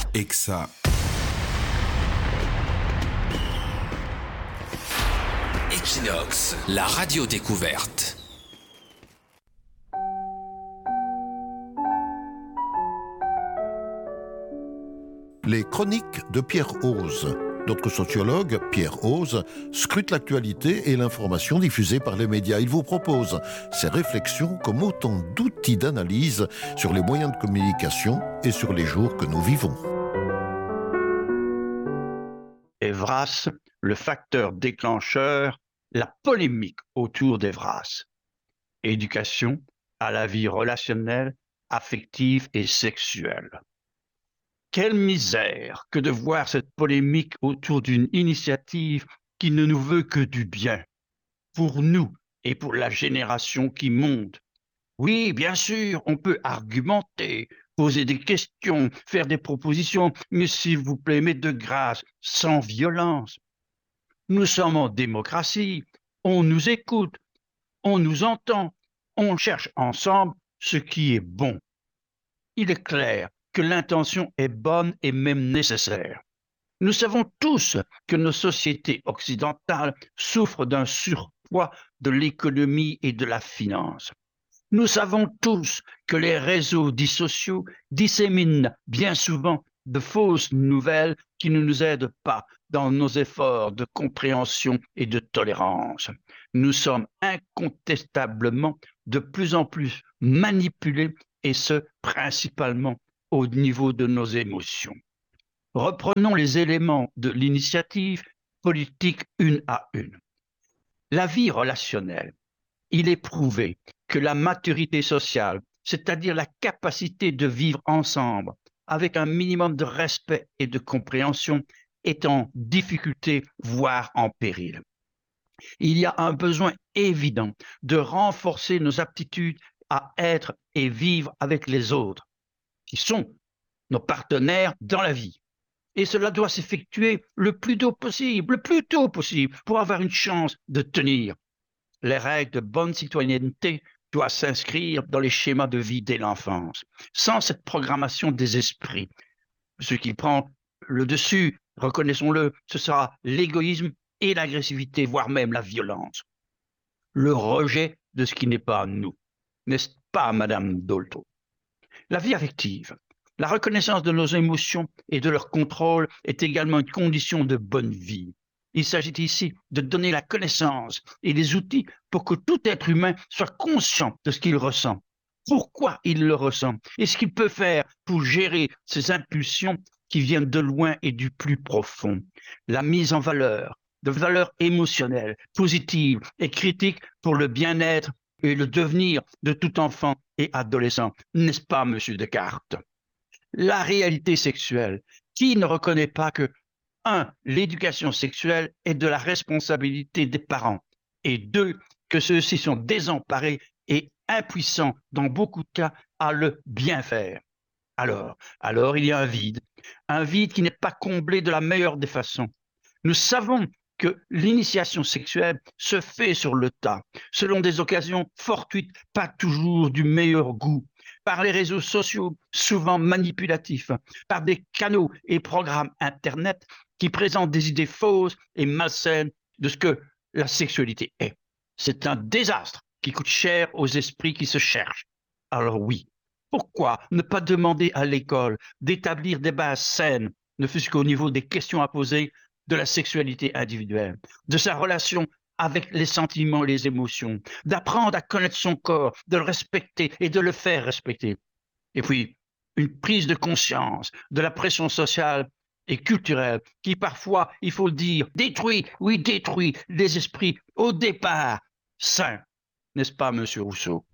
Exa. Equinox, la radio découverte. Les chroniques de Pierre Ose. Notre sociologue, Pierre Ose, scrute l'actualité et l'information diffusée par les médias. Il vous propose ses réflexions comme autant d'outils d'analyse sur les moyens de communication et sur les jours que nous vivons. Evras, le facteur déclencheur, la polémique autour d'Evras. Éducation à la vie relationnelle, affective et sexuelle. Quelle misère que de voir cette polémique autour d'une initiative qui ne nous veut que du bien, pour nous et pour la génération qui monte. Oui, bien sûr, on peut argumenter, poser des questions, faire des propositions, mais s'il vous plaît, mais de grâce, sans violence. Nous sommes en démocratie, on nous écoute, on nous entend, on cherche ensemble ce qui est bon. Il est clair que l'intention est bonne et même nécessaire. Nous savons tous que nos sociétés occidentales souffrent d'un surpoids de l'économie et de la finance. Nous savons tous que les réseaux dits sociaux disséminent bien souvent de fausses nouvelles qui ne nous aident pas dans nos efforts de compréhension et de tolérance. Nous sommes incontestablement de plus en plus manipulés et ce, principalement au niveau de nos émotions. Reprenons les éléments de l'initiative politique une à une. La vie relationnelle. Il est prouvé que la maturité sociale, c'est-à-dire la capacité de vivre ensemble avec un minimum de respect et de compréhension, est en difficulté, voire en péril. Il y a un besoin évident de renforcer nos aptitudes à être et vivre avec les autres, qui sont nos partenaires dans la vie. Et cela doit s'effectuer le plus tôt possible, pour avoir une chance de tenir. Les règles de bonne citoyenneté doivent s'inscrire dans les schémas de vie dès l'enfance. Sans cette programmation des esprits, ce qui prend le dessus, reconnaissons-le, ce sera l'égoïsme et l'agressivité, voire même la violence. Le rejet de ce qui n'est pas nous. N'est-ce pas, Madame Dolto? La vie affective, la reconnaissance de nos émotions et de leur contrôle est également une condition de bonne vie. Il s'agit ici de donner la connaissance et les outils pour que tout être humain soit conscient de ce qu'il ressent, pourquoi il le ressent et ce qu'il peut faire pour gérer ces impulsions qui viennent de loin et du plus profond. La mise en valeur, de valeurs émotionnelles, positives et critiques pour le bien-être et le devenir de tout enfant et adolescent, n'est-ce pas, Monsieur Descartes? La réalité sexuelle, qui ne reconnaît pas que 1. L'éducation sexuelle est de la responsabilité des parents et 2. que ceux-ci sont désemparés et impuissants dans beaucoup de cas à le bien faire. Alors il y a un vide qui n'est pas comblé de la meilleure des façons. Nous savons que l'initiation sexuelle se fait sur le tas, selon des occasions fortuites, pas toujours du meilleur goût, par les réseaux sociaux souvent manipulatifs, par des canaux et programmes Internet qui présentent des idées fausses et malsaines de ce que la sexualité est. C'est un désastre qui coûte cher aux esprits qui se cherchent. Alors oui, pourquoi ne pas demander à l'école d'établir des bases saines, ne fût-ce qu'au niveau des questions à poser de la sexualité individuelle, de sa relation avec les sentiments et les émotions, d'apprendre à connaître son corps, de le respecter et de le faire respecter. Et puis, une prise de conscience de la pression sociale et culturelle qui parfois, il faut le dire, détruit les esprits au départ sains. N'est-ce pas, Monsieur Rousseau?